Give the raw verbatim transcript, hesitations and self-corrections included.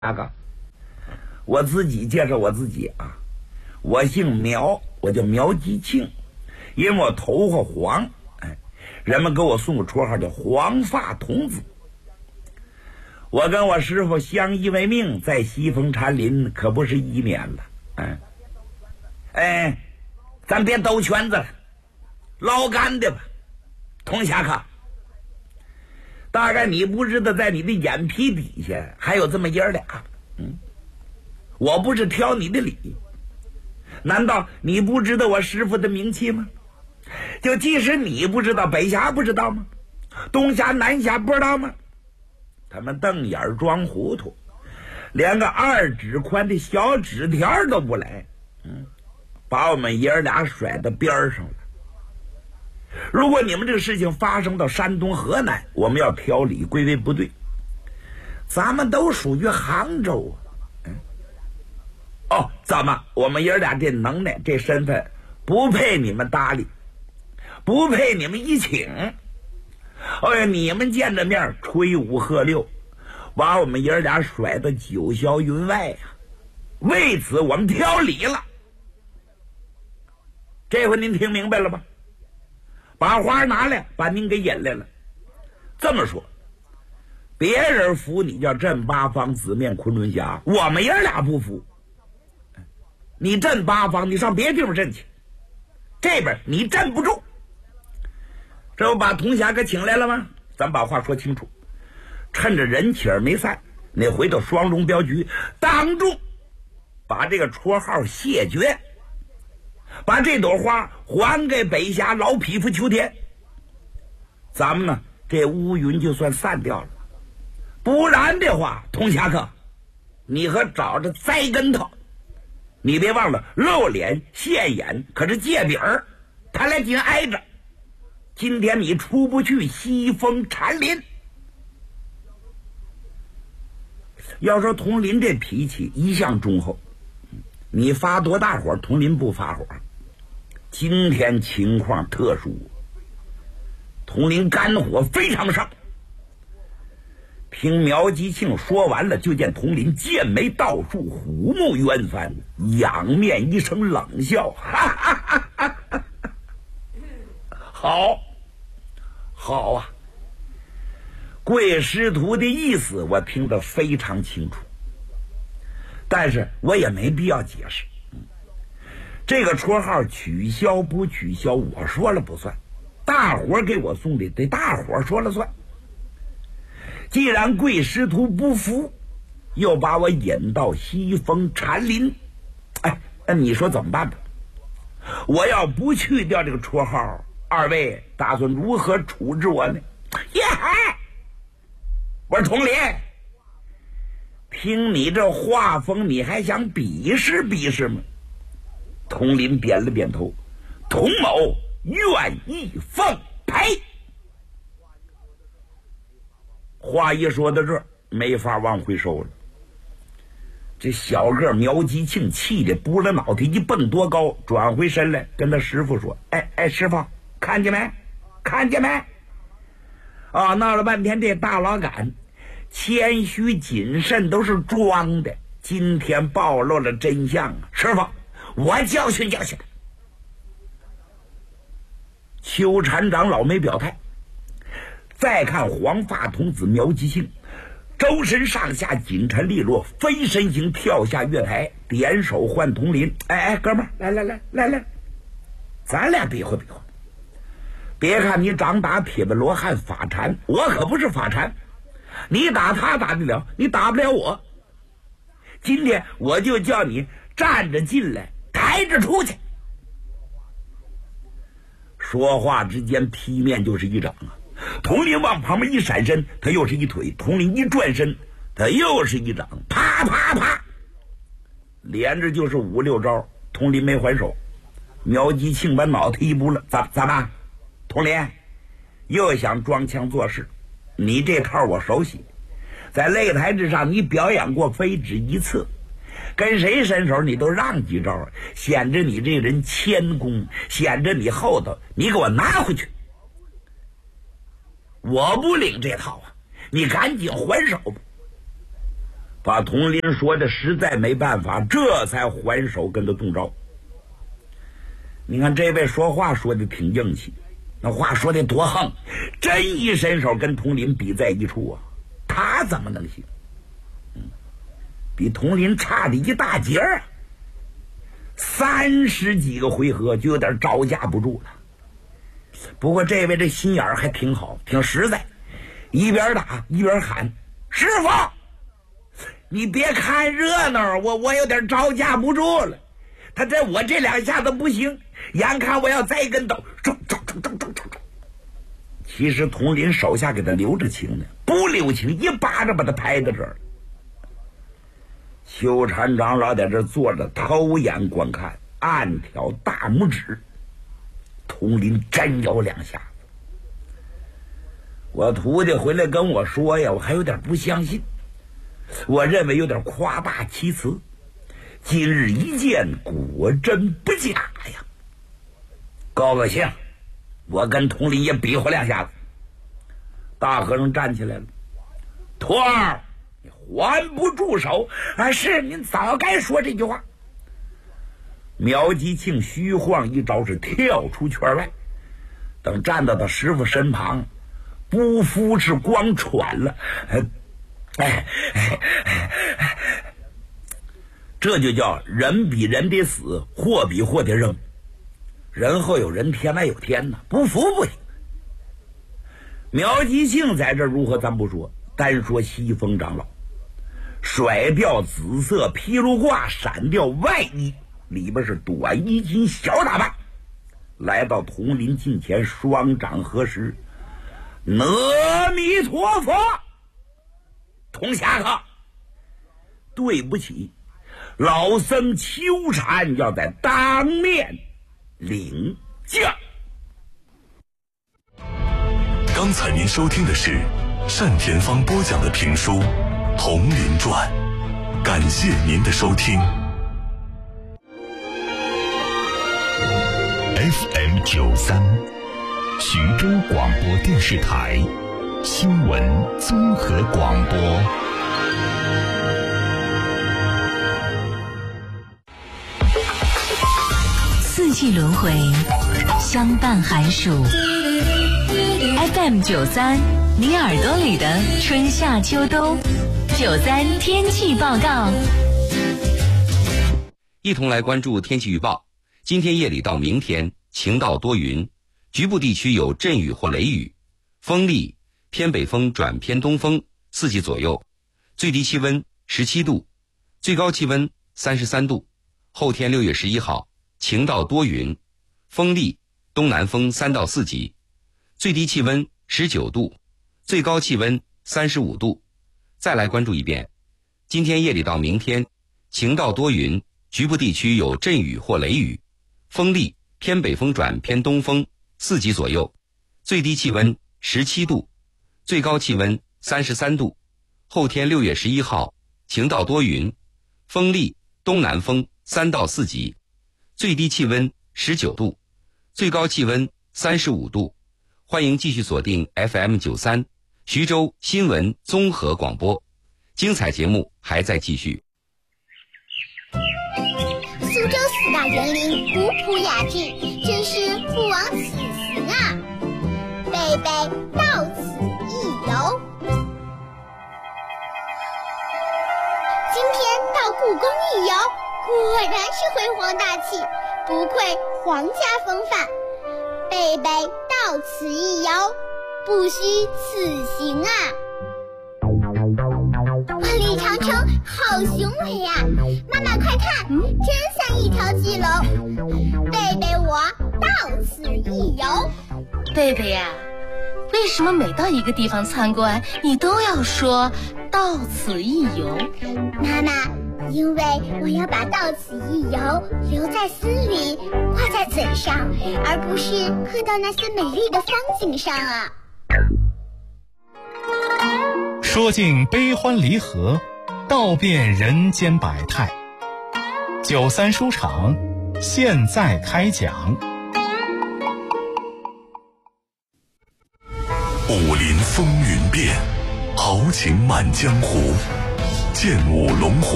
大哥，我自己介绍我自己啊，我姓苗，我叫苗吉庆，因为我头发黄，哎，人们给我送个绰号叫黄发童子。我跟我师傅相依为命，在西风禅林可不是一年了，哎，哎，咱别兜圈子了，捞干的吧，同侠客。大概你不知道，在你的眼皮底下还有这么爷俩，嗯，我不是挑你的理，难道你不知道我师傅的名气吗？就即使你不知道，北峡不知道吗？东峡南峡不知道吗？他们瞪眼装糊涂，连个二指宽的小纸条都不来，嗯，把我们爷俩甩到边上了。如果你们这个事情发生到山东河南，我们要挑理归为不对，咱们都属于杭州啊。嗯，哦，怎么我们爷俩这能耐这身份不配你们搭理，不配你们一请？哎呀，你们见着面吹五喝六，把我们爷俩甩到九霄云外呀、啊！为此我们挑理了。这回您听明白了吧？把花拿来，把您给引来了。这么说，别人服你叫镇八方紫面昆仑侠，我们爷俩不服。你镇八方，你上别地方镇去，这边你镇不住。这不把童侠给请来了吗？咱把话说清楚，趁着人气儿没散，那回到双龙镖局当众把这个绰号谢绝，把这朵花还给北峡老匹夫秋天，咱们呢这乌云就算散掉了。不然的话，童侠客，你可找着栽跟头。你别忘了，露脸现眼可是借饼儿，他俩紧挨着。今天你出不去西风禅林。要说童林这脾气一向忠厚，你发多大火，童林不发火。今天情况特殊，童林肝火非常上。听苗吉庆说完了，就见童林剑眉倒竖，虎目圆翻，仰面一声冷笑，哈哈哈哈哈！好，好啊！贵师徒的意思我听得非常清楚，但是我也没必要解释。这个绰号取消不取消，我说了不算，大伙给我送的得大伙说了算。既然贵师徒不服，又把我引到西风禅林，哎，那你说怎么办吧？我要不去掉这个绰号，二位打算如何处置我呢？耶嗨！我说童林，听你这画风，你还想比试比试吗？童林点了点头，童某愿意奉陪。话一说到这儿，没法往回收了。这小个苗吉庆气得拨了脑袋一蹦多高，转回身来跟他师傅说：“哎哎，师傅，看见没？看见没？啊，闹了半天这大老杆谦虚谨慎都是装的，今天暴露了真相啊！师傅，我教训教训他。”邱禅长老没表态。再看黄发童子苗吉庆，周身上下紧沉利落，飞身形跳下月台，点手唤童林：“哎哎，哥们儿，来来来来来，咱俩比划比划。别看你掌打铁背罗汉法禅，我可不是法禅，你打他打得了，你打不了我。今天我就叫你站着进来，抬着出去。”说话之间，劈面就是一掌啊！童林往旁边一闪身，他又是一腿；童林一转身，他又是一掌，啪啪啪，连着就是五六招。童林没还手，苗吉庆把脑袋一拨了：“咋咋办？童林又想装腔作势，你这套我熟悉，在擂台之上你表演过非止一次，跟谁伸手你都让几招，显着你这人谦恭，显着你厚道，你给我拿回去。我不领这套啊，你赶紧还手吧。” 把统领说的实在没办法，这才还手跟他动招。你看这位说话说的挺硬气，那话说的多横，真一伸手跟统领比在一处啊，他怎么能行？嗯，比统领差的一大截儿啊，三十几个回合就有点招架不住了。不过这位这心眼儿还挺好，挺实在，一边打一边喊：“师傅，你别看热闹，我我有点招架不住了。他这我这两下子不行，眼看我要栽跟斗，冲冲冲冲冲冲冲！”其实统领手下给他留着情呢，不留情，一巴掌把他拍到这儿。邱禅长老在这坐着，偷眼观看，暗挑大拇指。统领真有两下子。我徒弟回来跟我说呀，我还有点不相信，我认为有点夸大其词。今日一见，果真不假呀。高个兴，我跟统领也比划两下子。大和尚站起来了：“徒儿，你还不住手？啊，是，您早该说这句话。”苗吉庆虚晃一招，是跳出圈外。等站到他师傅身旁，不服是光喘了，哎哎哎哎，这就叫人比人得死，货比货得扔。人后有人，天外有天呐，不服不行。苗吉庆在这如何咱不说，单说西风长老，甩掉紫色披露褂，闪掉外衣，里边是短衣襟小打扮，来到统领近前，双掌合十：“阿弥陀佛，童侠客，对不起，老僧秋禅要在当面领教。” 刚才您收听的是单田芳播讲的评书《铜林传》，感谢您的收听。 F M 九三，徐州广播电视台新闻综合广播。 四季轮回，相伴寒暑。F M 九三，你耳朵里的春夏秋冬。九三天气报告， 一同来关注天气预报。今天夜里到明天晴到多云，局部地区有阵雨或雷雨，风力偏北风转偏东风，四级左右，最低气温十七度，最高气温三十三度。后天六月十一号晴到多云，风力东南风三到四级，最低气温十九度，最高气温三十五度。再来关注一遍，今天夜里到明天晴到多云，局部地区有阵雨或雷雨，风力偏北风转偏东风，四级左右，最低气温十七度，最高气温三十三度。后天六月十一号晴到多云，风力东南风三到四级，最低气温十九度，最高气温三十五度。欢迎继续锁定 F M 九三徐州新闻综合广播，精彩节目还在继续。 苏州四大园林古朴雅致，真是不枉此行啊！贝贝到此一游。今天到故宫一游，果然是辉煌大气，不愧皇家风范。贝贝到此一游，不虚此行啊！万里长城好雄伟呀、啊！妈妈快看，真像一条巨龙。贝贝我到此一游。 贝贝呀、啊，为什么每到一个地方参观，你都要说到此一游？ 妈妈，因为我要把到此一游留在心里，挂在嘴上，而不是刻到那些美丽的风景上啊。 说尽悲欢离合，道遍人间百态。九三书场现在开讲。 武林风云变，豪情满江湖。 剑舞龙虎。